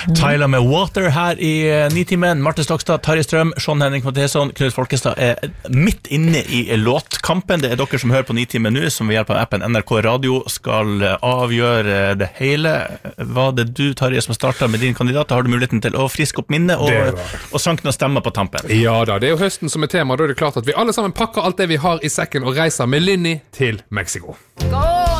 Tyler med Water her i Nitimen. Marte Stokstad, Tarjei Strøm, Sean Henrik Matheson, Knut Folkestad midt inne i låtkampen. Det dere som hører på Nitimen nå, som ved hjelp av appen NRK Radio skal avgjøre det hele. Var det du, Tarjei, som startet med din kandidat? Har du muligheten til å friske opp minnet og sanke noen stemmer på tampen? Ja da, det jo høsten som tema. Da det klart at vi alle sammen pakker alt det vi har i sekken og reiser med Linni til Mexico. Go!